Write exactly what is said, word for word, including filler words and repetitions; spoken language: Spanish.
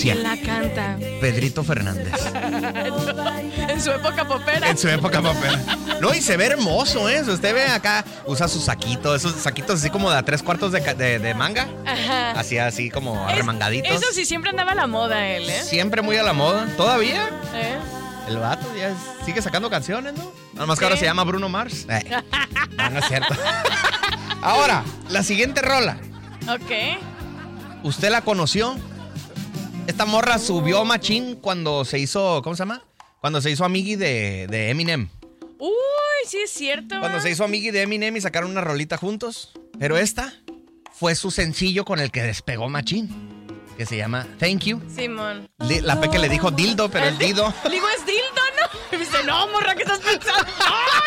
Galicia. ¿Quién la canta? Pedrito Fernández. En su época popera. En su época popera. No, y se ve hermoso, ¿eh? Usted ve acá, usa su saquito, esos saquitos así como de a tres cuartos de, de, de manga. Ajá. Así, así como Es- remangaditos. Eso sí, siempre andaba a la moda él, ¿eh? Siempre muy a la moda. ¿Todavía? ¿Eh? El vato ya es- sigue sacando canciones, ¿no? Nada más que Sí. ahora se llama Bruno Mars. Eh. No, no es cierto. Ahora, la siguiente rola. Ok. ¿Usted la conoció? Esta morra subió machín cuando se hizo, ¿cómo se llama? Cuando se hizo amigui de, de Eminem. Uy, sí es cierto. Cuando ¿va? se hizo amigui de Eminem y sacaron una rolita juntos. Pero esta fue su sencillo con el que despegó machín, que se llama Thank You. Simón. Li- La Peque le dijo dildo, pero es dido. Le digo, es dildo, ¿no? Y me dice, no, morra, ¿qué estás pensando? ¡No,